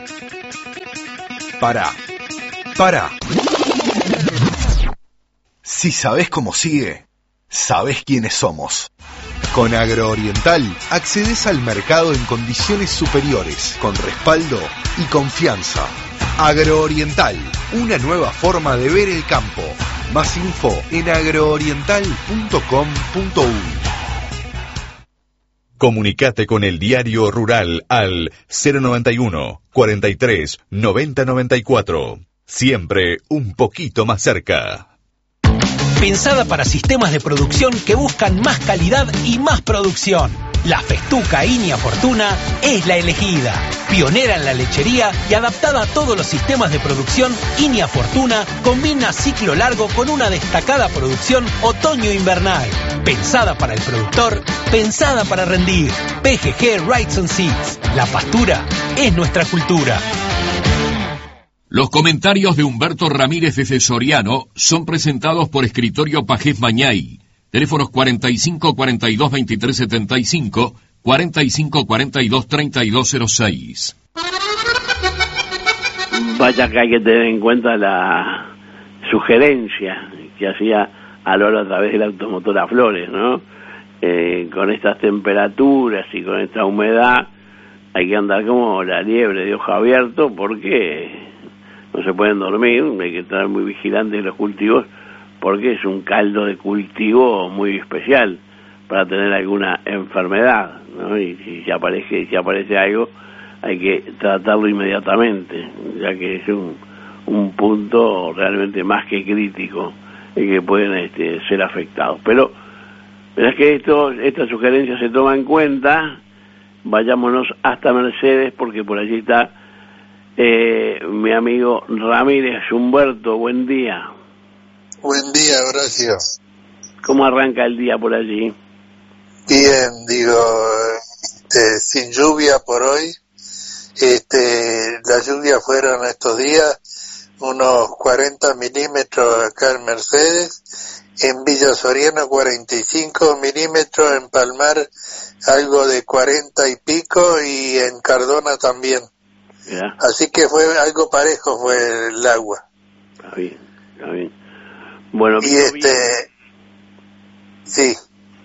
Para. Si sabés cómo sigue, sabés quiénes somos. Con Agrooriental accedes al mercado en condiciones superiores, con respaldo y confianza. Agrooriental, una nueva forma de ver el campo. Más info en agrooriental.com.uy. Comunicate con el Diario Rural al 091 43 90 94. Siempre un poquito más cerca. Pensada para sistemas de producción que buscan más calidad y más producción. La Festuca Inia Fortuna es la elegida. Pionera en la lechería y adaptada a todos los sistemas de producción, Inia Fortuna combina ciclo largo con una destacada producción otoño-invernal. Pensada para el productor, pensada para rendir. PGG Rights and Seeds. La pastura es nuestra cultura. Los comentarios de Humberto Ramírez desde Soriano son presentados por Escritorio Pajés Mañay. Teléfonos 45 42 23 75, 45 42 32 06. Vaya que hay que tener en cuenta la sugerencia que hacía Alolo a través del automotor a Flores, ¿no? Con estas temperaturas y con esta humedad hay que andar como la liebre de ojo abierto porque no se pueden dormir, hay que estar muy vigilantes en los cultivos porque es un caldo de cultivo muy especial para tener alguna enfermedad, ¿no? Y si aparece algo hay que tratarlo inmediatamente, ya que es un punto realmente más que crítico en que pueden ser afectados. Pero es que esta sugerencia se toma en cuenta. Vayámonos hasta Mercedes porque por allí está mi amigo Ramírez. Humberto, buen día. Buen día, Horacio. ¿Cómo arranca el día por allí? Bien, sin lluvia por hoy. Las lluvias fueron estos días unos 40 milímetros acá en Mercedes, en Villa Soriano 45 milímetros, en Palmar algo de 40 y pico y en Cardona también. Ya. Así que fue algo parejo fue el agua. Está bien. Bueno, y sí.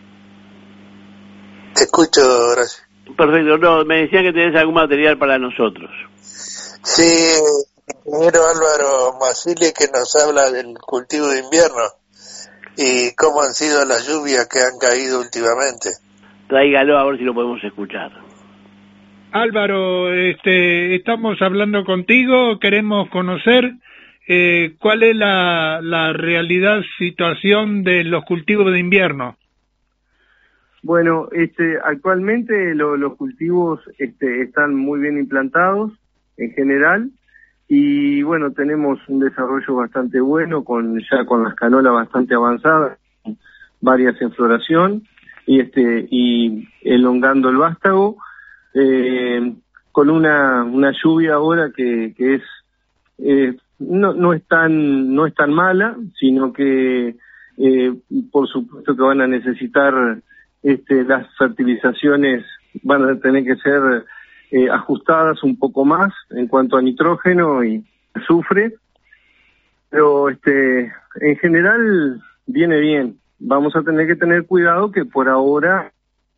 Te escucho, Horacio. Perfecto, no, me decían que tenés algún material para nosotros. Sí, el ingeniero Álvaro Masile que nos habla del cultivo de invierno y cómo han sido las lluvias que han caído últimamente. Tráigalo a ver si lo podemos escuchar. Álvaro, estamos hablando contigo, queremos conocer cuál es la realidad situación de los cultivos de invierno. Bueno, actualmente los cultivos están muy bien implantados en general y bueno, tenemos un desarrollo bastante bueno ya con las canolas bastante avanzadas, varias en floración y elongando el vástago, con una lluvia ahora que es no es tan mala, sino que por supuesto que van a necesitar las fertilizaciones van a tener que ser ajustadas un poco más en cuanto a nitrógeno y azufre, pero en general viene bien. Vamos a tener que tener cuidado que por ahora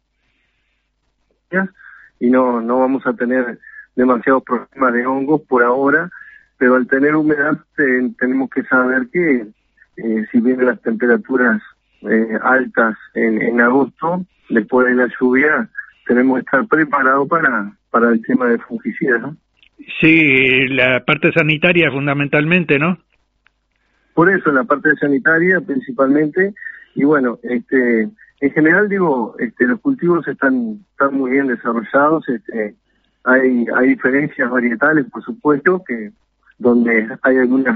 y no vamos a tener demasiados problemas de hongos por ahora, pero al tener humedad tenemos que saber que si vienen las temperaturas altas en agosto, después de la lluvia, tenemos que estar preparados para el tema de fungicidas, ¿no? Sí, la parte sanitaria fundamentalmente, ¿no? Por eso, la parte sanitaria principalmente, y bueno, en general los cultivos están muy bien desarrollados, hay diferencias varietales, por supuesto, que donde hay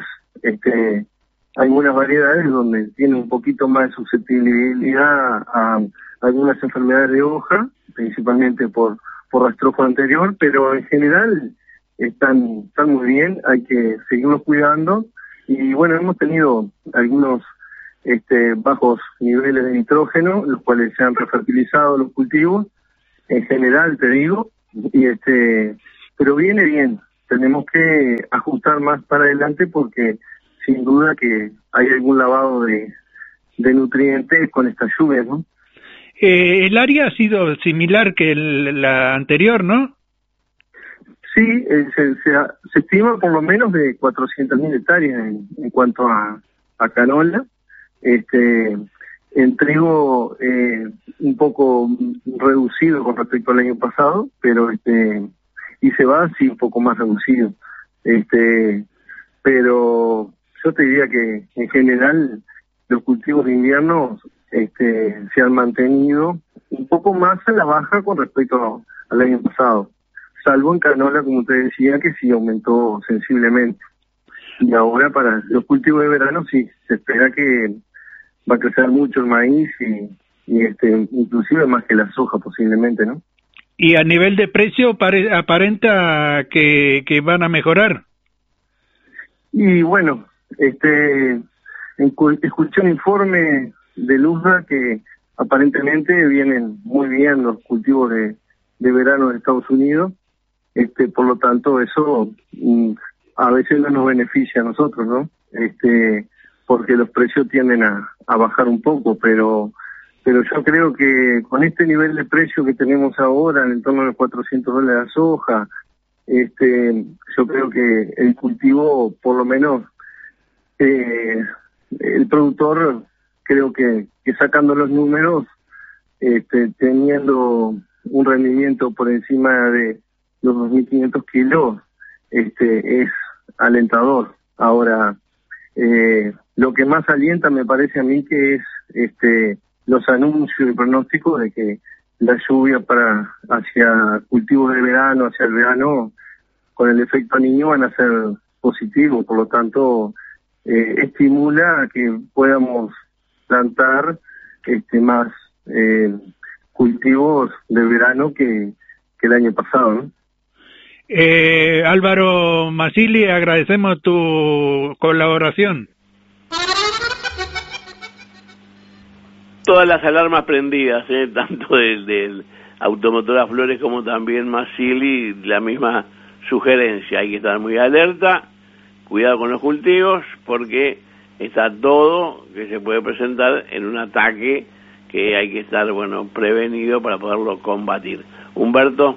algunas variedades donde tienen un poquito más de susceptibilidad a algunas enfermedades de hoja, principalmente por rastrojo anterior, pero en general están muy bien, hay que seguirlos cuidando y bueno, hemos tenido algunos bajos niveles de nitrógeno, los cuales se han refertilizado los cultivos, en general te digo, pero viene bien, tenemos que ajustar más para adelante porque sin duda que hay algún lavado de nutrientes con esta lluvia, ¿no? El área ha sido similar que la anterior, ¿no? Sí, se estima por lo menos de 400.000 hectáreas en cuanto a canola. En trigo un poco reducido con respecto al año pasado, pero y cebada sí un poco más reducido. Pero yo te diría que en general los cultivos de invierno se han mantenido un poco más a la baja con respecto al año pasado, salvo en canola, como te decía, que sí aumentó sensiblemente. Y ahora para los cultivos de verano sí, se espera que va a crecer mucho el maíz y inclusive más que la soja posiblemente, ¿no? Y a nivel de precio aparenta que van a mejorar. Y bueno, escuché un informe de Luzda que aparentemente vienen muy bien los cultivos de verano de Estados Unidos, por lo tanto eso a veces no nos beneficia a nosotros, ¿no? Porque los precios tienden a bajar un poco, pero yo creo que con este nivel de precio que tenemos ahora, en torno a los $400 la soja, yo creo que el cultivo, por lo menos, el productor, creo que sacando los números, teniendo un rendimiento por encima de los 2.500 kilos, es alentador. Ahora, lo que más alienta me parece a mí que es los anuncios y pronósticos de que la lluvia hacia cultivos de verano, hacia el verano, con el efecto niño van a ser positivos, por lo tanto estimula a que podamos plantar más cultivos de verano que el año pasado, ¿no? Álvaro Masili, agradecemos tu colaboración. Todas las alarmas prendidas, tanto del Automotora Flores como también Masili, la misma sugerencia, hay que estar muy alerta, cuidado con los cultivos, porque está todo que se puede presentar en un ataque que hay que estar, prevenido para poderlo combatir. Humberto.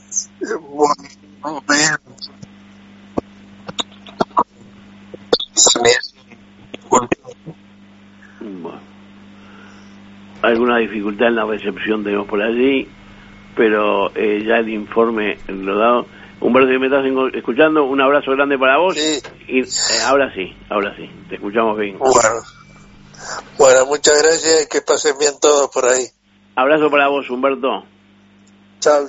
Bueno, alguna dificultad en la recepción tenemos por allí, pero ya el informe lo dado. Humberto, si me estás escuchando, un abrazo grande para vos. Sí. Y ahora sí, te escuchamos bien. Bueno, muchas gracias y que pasen bien todos por ahí. Abrazo para vos, Humberto. Chao.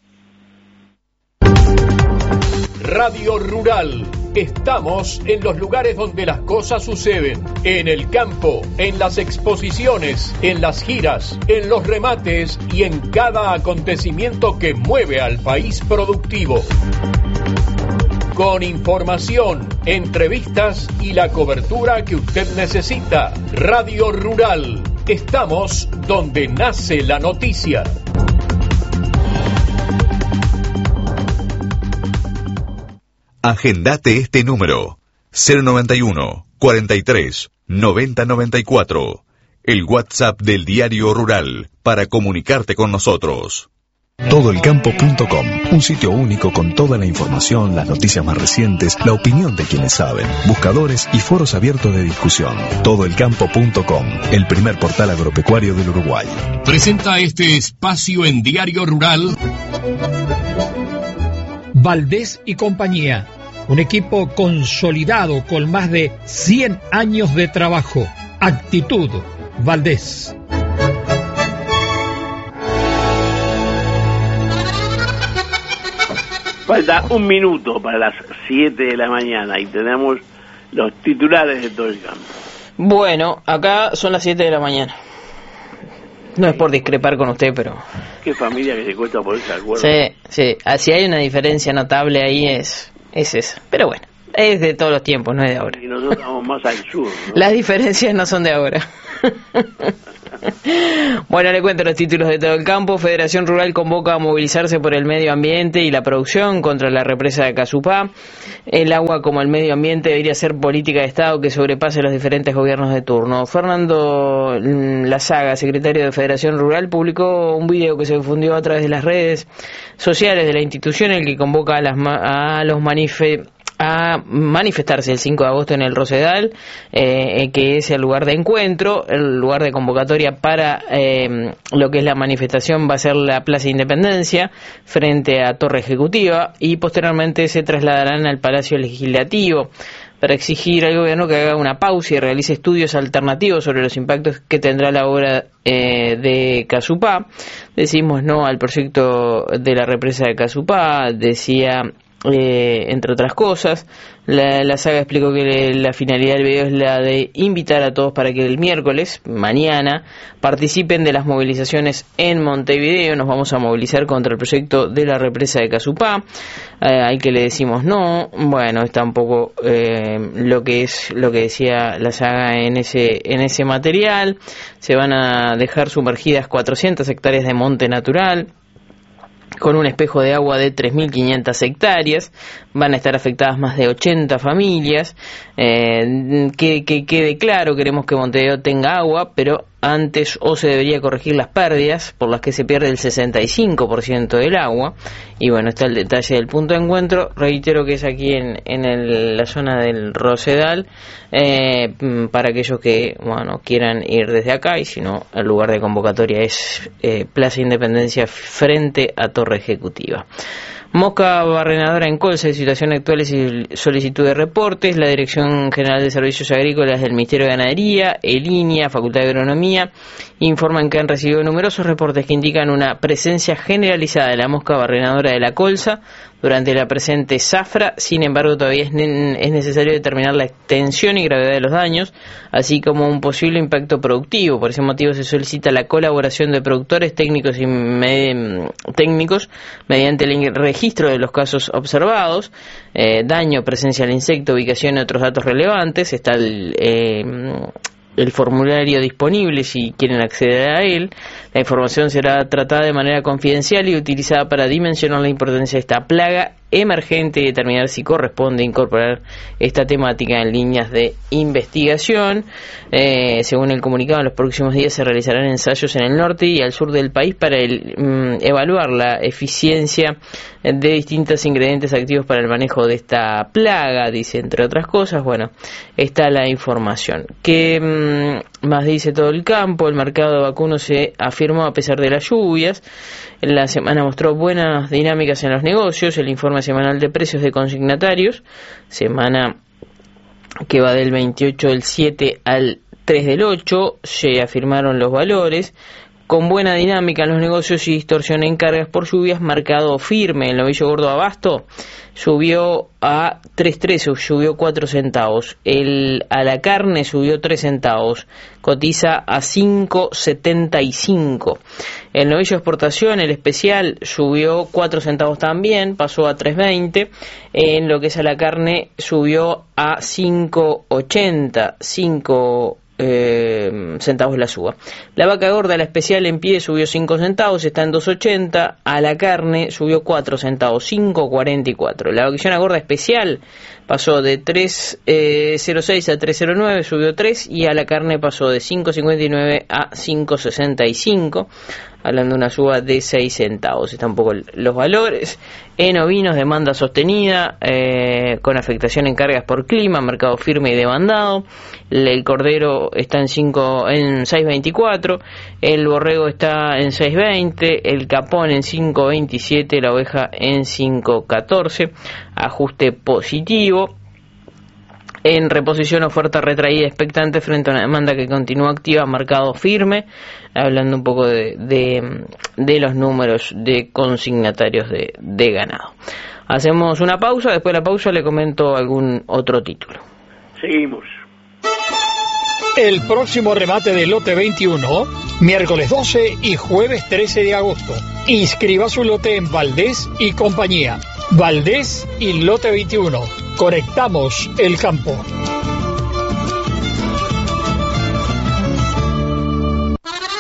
Radio Rural. Estamos en los lugares donde las cosas suceden. En el campo, en las exposiciones, en las giras, en los remates y en cada acontecimiento que mueve al país productivo. Con información, entrevistas y la cobertura que usted necesita. Radio Rural. Estamos donde nace la noticia. Agendate este número, 091 43 90 94, el WhatsApp del Diario Rural, para comunicarte con nosotros. Todoelcampo.com, un sitio único con toda la información, las noticias más recientes, la opinión de quienes saben, buscadores y foros abiertos de discusión. Todoelcampo.com, el primer portal agropecuario del Uruguay. Presenta este espacio en Diario Rural. Valdés y compañía, un equipo consolidado con más de 100 años de trabajo. Actitud Valdés. Falta un minuto para las 7 de la mañana y tenemos los titulares de todo el campo. Bueno, acá son las 7 de la mañana. No es por discrepar con usted, pero... Qué familia que se cuesta ponerse de acuerdo. Sí. Si hay una diferencia notable ahí es esa. Pero bueno, es de todos los tiempos, no es de ahora. Y nosotros estamos más al sur, ¿no? Las diferencias no son de ahora. Bueno, le cuento los títulos de todo el campo. Federación Rural convoca a movilizarse por el medio ambiente y la producción contra la represa de Casupá. El agua como el medio ambiente debería ser política de Estado que sobrepase los diferentes gobiernos de turno. Fernando Lazaga, secretario de Federación Rural, publicó un video que se difundió a través de las redes sociales de la institución, en el que convoca a manifestarse el 5 de agosto en el Rosedal, que es el lugar de encuentro. El lugar de convocatoria para lo que es la manifestación va a ser la Plaza Independencia frente a Torre Ejecutiva, y posteriormente se trasladarán al Palacio Legislativo para exigir al gobierno que haga una pausa y realice estudios alternativos sobre los impactos que tendrá la obra de Casupá. Decimos no al proyecto de la represa de Casupá, decía, entre otras cosas. La saga explicó que la finalidad del video es la de invitar a todos para que el miércoles, mañana, participen de las movilizaciones en Montevideo. Nos vamos a movilizar contra el proyecto de la represa de Casupá, al que le decimos no. Bueno, está un poco lo que decía la saga en ese material. Se van a dejar sumergidas 400 hectáreas de monte natural con un espejo de agua de 3.500 hectáreas. Van a estar afectadas más de 80 familias. Que quede claro, queremos que Montevideo tenga agua, pero antes se debería corregir las pérdidas por las que se pierde el 65% del agua. Y bueno, está el detalle del punto de encuentro. Reitero que es aquí en la zona del Rosedal, para aquellos que quieran ir desde acá, y si no, el lugar de convocatoria es Plaza Independencia frente a Torre Ejecutiva. Mosca barrenadora en Colza, situación actual y solicitud de reportes. La Dirección General de Servicios Agrícolas del Ministerio de Ganadería, ELINIA, Facultad de Agronomía, informan que han recibido numerosos reportes que indican una presencia generalizada de la mosca barrenadora de la colza durante la presente zafra. Sin embargo, todavía es necesario determinar la extensión y gravedad de los daños, así como un posible impacto productivo. Por ese motivo se solicita la colaboración de productores, técnicos mediante el registro de los casos observados, daño, presencia del insecto, ubicación y otros datos relevantes. Está el formulario disponible si quieren acceder a él. La información será tratada de manera confidencial y utilizada para dimensionar la importancia de esta plaga emergente y determinar si corresponde incorporar esta temática en líneas de investigación. Según el comunicado, en los próximos días se realizarán ensayos en el norte y al sur del país para evaluar la eficiencia de distintos ingredientes activos para el manejo de esta plaga, dice, entre otras cosas. Bueno, está la información. ¿Qué más dice todo el campo? El mercado de vacunos se afirmó a pesar de las lluvias. La semana mostró buenas dinámicas en los negocios. El informe semanal de precios de consignatarios, semana que va del 28 del 7 al 3 del 8, se afirmaron los valores con buena dinámica en los negocios y distorsión en cargas por lluvias. Mercado firme. El novillo gordo abasto subió a 3.13, subió 4 centavos. A la carne subió 3 centavos, cotiza a 5.75. El novillo exportación, el especial, subió 4 centavos también, pasó a 3.20. En lo que es a la carne, subió a 5.80, 5 centavos la suba. La vaca gorda, la especial en pie, subió 5 centavos, está en 2.80. A la carne subió 4 centavos, 5.44. La vaquillona gorda especial pasó de 3.06 a 3.09, subió 3, y a la carne pasó de 5.59 a 5.65, hablando de una suba de 6 centavos. Están un poco los valores. En ovinos, demanda sostenida, con afectación en cargas por clima, mercado firme y demandado. El cordero está en 6.24, el borrego está en 6.20, el capón en 5.27, la oveja en 5.14, ajuste positivo. En reposición, oferta retraída expectante frente a una demanda que continúa activa, mercado firme, hablando un poco de los números de consignatarios de ganado. Hacemos una pausa, después de la pausa le comento algún otro título. Seguimos. El próximo remate del lote 21, miércoles 12 y jueves 13 de agosto. Inscriba su lote en Valdés y compañía. Valdés y lote 21. Conectamos el campo.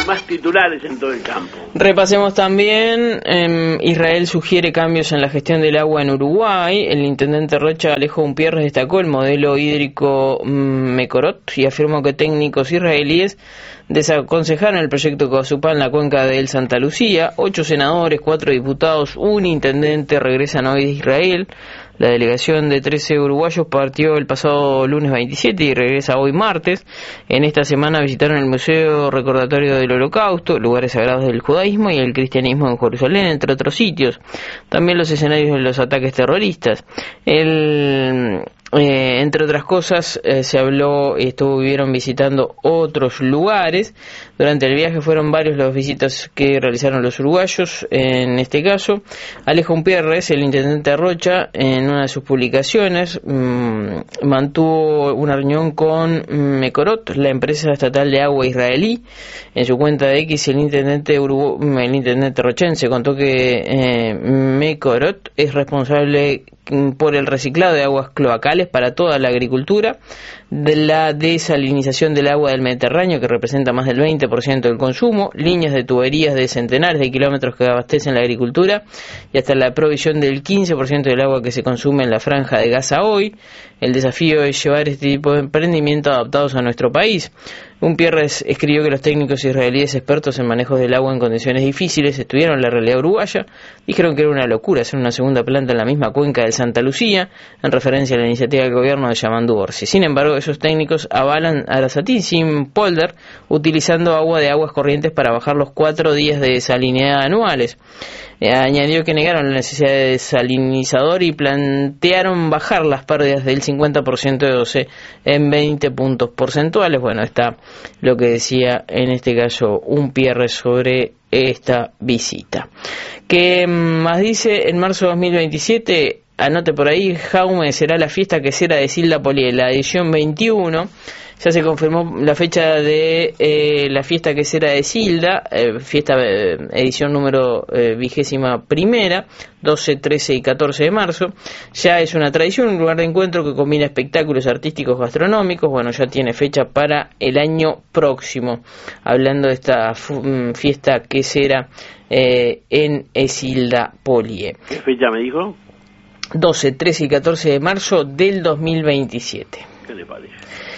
más titulares en todo el campo. Repasemos también, Israel sugiere cambios en la gestión del agua en Uruguay. El intendente Rocha Alejo Umpierres destacó el modelo hídrico Mekorot y afirmó que técnicos israelíes desaconsejaron el proyecto Coazupá en la cuenca del Santa Lucía. 8 senadores, 4 diputados, un intendente regresan hoy de Israel. La delegación de 13 uruguayos partió el pasado lunes 27 y regresa hoy martes. En esta semana visitaron el Museo Recordatorio del Holocausto, lugares sagrados del judaísmo y el cristianismo en Jerusalén, entre otros sitios. También los escenarios de los ataques terroristas. Entre otras cosas, se habló y estuvieron visitando otros lugares. Durante el viaje fueron varios las visitas que realizaron los uruguayos. En este caso, Alejo Umpierres, el intendente Rocha, en una de sus publicaciones, mantuvo una reunión con Mekorot, la empresa estatal de agua israelí. En su cuenta de X, el intendente rochense contó que Mekorot es responsable por el reciclado de aguas cloacales para toda la agricultura, de la desalinización del agua del Mediterráneo, que representa más del 20% del consumo, líneas de tuberías de centenares de kilómetros que abastecen la agricultura y hasta la provisión del 15% del agua que se consume en la franja de Gaza hoy. El desafío es llevar este tipo de emprendimiento adaptados a nuestro país. Umpierres escribió que los técnicos israelíes expertos en manejos del agua en condiciones difíciles estudiaron la realidad uruguaya, dijeron que era una locura hacer una segunda planta en la misma cuenca del Santa Lucía, en referencia a la iniciativa del gobierno de Yamandu Orsi. Sin embargo, esos técnicos avalan a la Satín Polder utilizando agua de aguas corrientes para bajar los 4 días de desalinidad anuales. Añadió que negaron la necesidad de desalinizador y plantearon bajar las pérdidas del 50% de 12 en 20 puntos porcentuales. Bueno, está lo que decía en este caso Umpierres sobre esta visita. ¿Qué más dice? En marzo de 2027, anote por ahí, Jaume, será la fiesta quesera de Silda Polié, la edición 21. Ya se confirmó la fecha de la fiesta quesera de Silda, edición número 21, 12, 13 y 14 de marzo. Ya es una tradición, un lugar de encuentro que combina espectáculos artísticos gastronómicos. Bueno, ya tiene fecha para el año próximo. Hablando de esta fiesta quesera en Silda Polié. ¿Qué fecha me dijo? 12, 13 y 14 de marzo del 2027. ¿Qué le parece?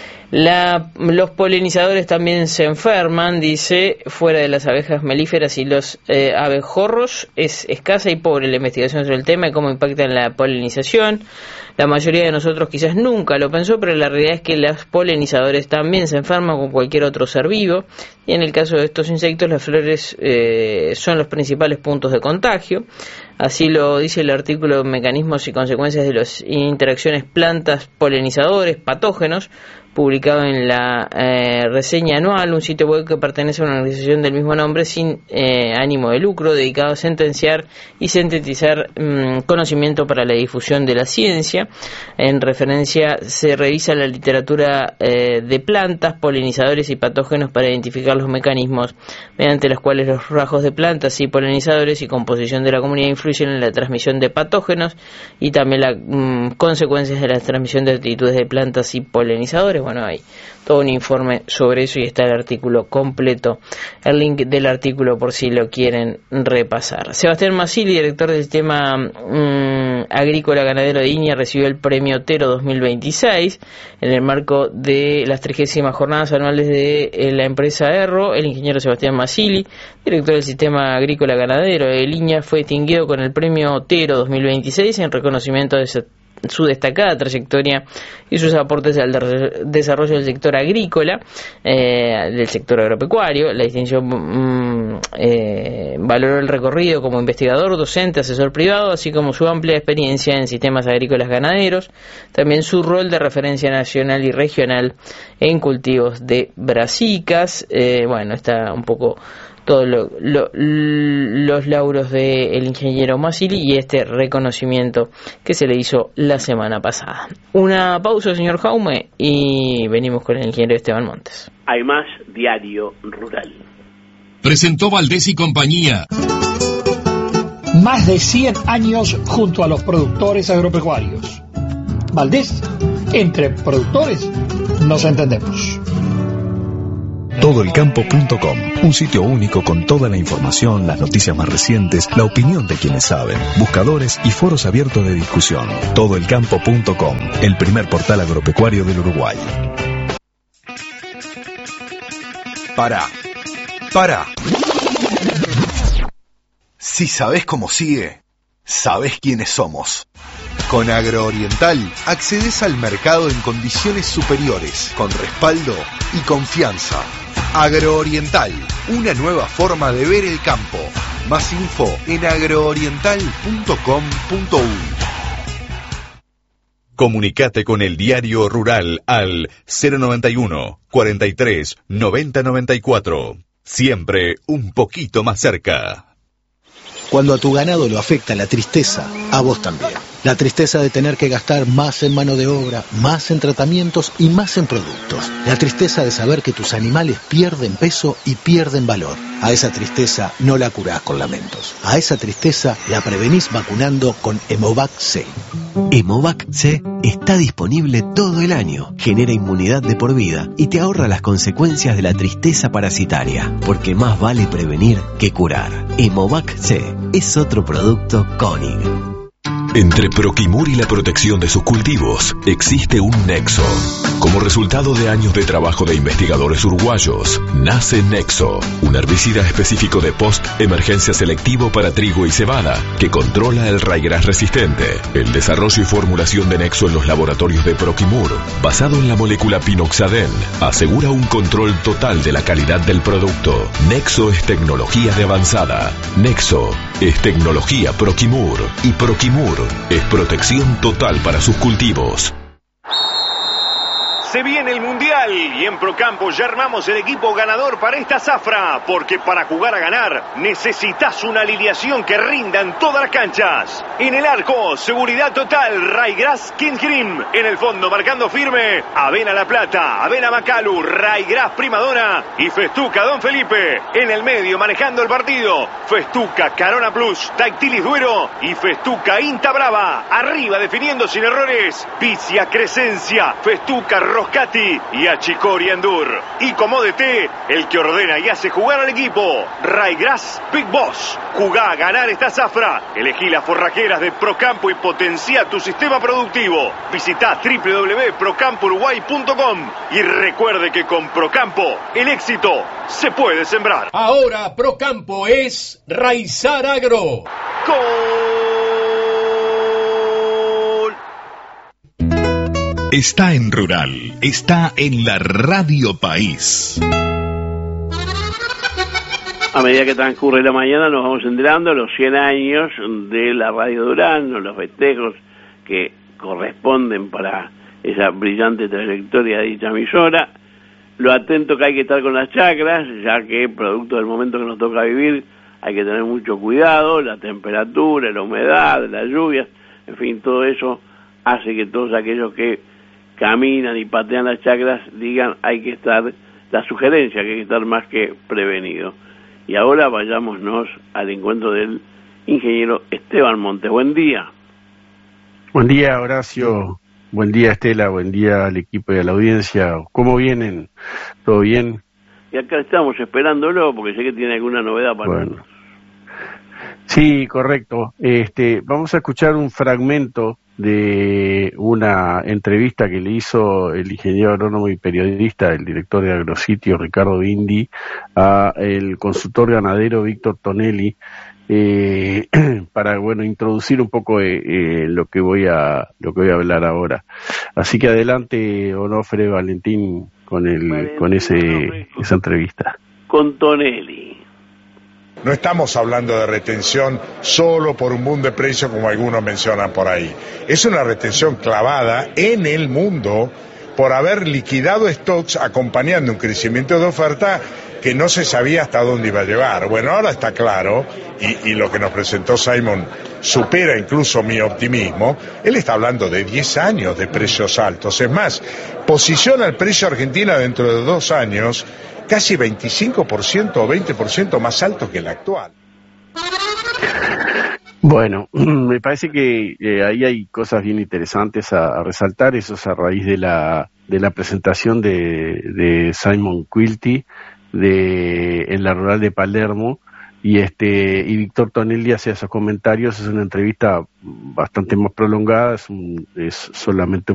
Los polinizadores también se enferman, dice, fuera de las abejas melíferas y los abejorros. Es escasa y pobre la investigación sobre el tema y cómo impacta en la polinización. La mayoría de nosotros quizás nunca lo pensó, pero la realidad es que los polinizadores también se enferman con cualquier otro ser vivo, y en el caso de estos insectos las flores son los principales puntos de contagio. Así lo dice el artículo Mecanismos y consecuencias de las interacciones plantas-polinizadores patógenos, publicado en la reseña anual, un sitio web que pertenece a una organización del mismo nombre sin ánimo de lucro, dedicado a sentenciar y sintetizar conocimiento para la difusión de la ciencia. En referencia se revisa la literatura de plantas, polinizadores y patógenos para identificar los mecanismos mediante los cuales los rasgos de plantas y polinizadores y composición de la comunidad influyen en la transmisión de patógenos y también las consecuencias de la transmisión de actitudes de plantas y polinizadores. Bueno, hay todo un informe sobre eso y está el artículo completo, el link del artículo por si lo quieren repasar. Sebastián Masili, director del Sistema Agrícola Ganadero de Iña, recibió el premio Tero 2026 en el marco de las 30 jornadas anuales de la empresa Erro. El ingeniero Sebastián Masili, director del Sistema Agrícola Ganadero de Iña, fue distinguido con el premio Tero 2026 en reconocimiento de su destacada trayectoria y sus aportes al desarrollo del sector agrícola, del sector agropecuario. La distinción valoró el recorrido como investigador, docente, asesor privado, así como su amplia experiencia en sistemas agrícolas ganaderos, también su rol de referencia nacional y regional en cultivos de brasicas. Bueno, está un poco todos los lauros del ingeniero Masili y este reconocimiento que se le hizo la semana pasada. Una pausa, señor Jaume, y venimos con el ingeniero Esteban Montes. Hay más Diario Rural. Presentó Valdés y compañía. Más de 100 años junto a los productores agropecuarios. Valdés, entre productores nos entendemos. Todoelcampo.com, un sitio único con toda la información, las noticias más recientes, la opinión de quienes saben, buscadores y foros abiertos de discusión. Todoelcampo.com, el primer portal agropecuario del Uruguay. Para. Si sabés cómo sigue, sabés quiénes somos. Con Agrooriental accedes al mercado en condiciones superiores, con respaldo y confianza. Agrooriental, una nueva forma de ver el campo. Más info en agrooriental.com.uy. Comunicate con el Diario Rural al 091 43 90 94. Siempre un poquito más cerca. Cuando a tu ganado lo afecta la tristeza, a vos también. La tristeza de tener que gastar más en mano de obra, más en tratamientos y más en productos. La tristeza de saber que tus animales pierden peso y pierden valor. A esa tristeza no la curás con lamentos. A esa tristeza la prevenís vacunando con Hemovac C. Hemovac C está disponible todo el año, genera inmunidad de por vida y te ahorra las consecuencias de la tristeza parasitaria, porque más vale prevenir que curar. Hemovac C es otro producto Koenig. Entre Proquimur y la protección de sus cultivos existe un nexo. Como resultado de años de trabajo de investigadores uruguayos, nace Nexo, un herbicida específico de post-emergencia selectivo para trigo y cebada, que controla el raigras resistente. El desarrollo y formulación de Nexo en los laboratorios de Proquimur, basado en la molécula pinoxaden, asegura un control total de la calidad del producto. Nexo es tecnología de avanzada. Nexo es tecnología Proquimur. Y Proquimur es protección total para sus cultivos. Se viene el Mundial y en Procampo ya armamos el equipo ganador para esta zafra, porque para jugar a ganar necesitas una alineación que rinda en todas las canchas. En el arco, seguridad total, Raigras Kingsgrim. En el fondo, marcando firme, Avena La Plata, Avena Macalu, Raigras Primadona y Festuca Don Felipe. En el medio, manejando el partido, Festuca Carona Plus, Dactilis Duero y Festuca Inta Brava. Arriba, definiendo sin errores, Vicia Crescencia, Festuca Roscati y Achicori Endur. Y como DT, el que ordena y hace jugar al equipo, Raigras Big Boss. Jugá a ganar esta zafra. Elegí las forrajeras de Procampo y potencia tu sistema productivo. Visitá www.procampouruguay.com y recuerde que con Procampo el éxito se puede sembrar. Ahora Procampo es Raizar Agro. Está en Rural, está en la Radio País. A medida que transcurre la mañana nos vamos enterando los 100 años de la Radio Durazno, los festejos que corresponden para esa brillante trayectoria de dicha emisora, lo atento que hay que estar con las chacras, ya que producto del momento que nos toca vivir hay que tener mucho cuidado, la temperatura, la humedad, las lluvias, en fin, todo eso hace que todos aquellos que caminan y patean las chacras digan hay que estar, la sugerencia que hay que estar más que prevenido. Y ahora vayámonos al encuentro del ingeniero Esteban Montes. Buen día. Buen día, Horacio. Buen día, Estela. Buen día al equipo y a la audiencia. ¿Cómo vienen? ¿Todo bien? Y acá estamos esperándolo porque sé que tiene alguna novedad para nosotros. Sí, correcto. Vamos a escuchar un fragmento de una entrevista que le hizo el ingeniero agrónomo y periodista, el director de Agrositio, Ricardo Bindi, a el consultor ganadero Víctor Tonelli, para introducir un poco lo que voy a hablar ahora. Así que adelante, Onofre Valentín, con esa entrevista. Con Tonelli. No estamos hablando de retención solo por un boom de precio como algunos mencionan por ahí. Es una retención clavada en el mundo por haber liquidado stocks acompañando un crecimiento de oferta que no se sabía hasta dónde iba a llevar. Bueno, ahora está claro, y lo que nos presentó Simon supera incluso mi optimismo. Él está hablando de 10 años de precios altos. Es más, posiciona el precio argentino dentro de 2 años casi 25% o 20% más alto que el actual. Bueno, me parece que ahí hay cosas bien interesantes a resaltar. Eso es a raíz de la presentación de Simon Quilty en la rural de Palermo, y Víctor Tonelli hace esos comentarios. Es una entrevista bastante más prolongada, es solamente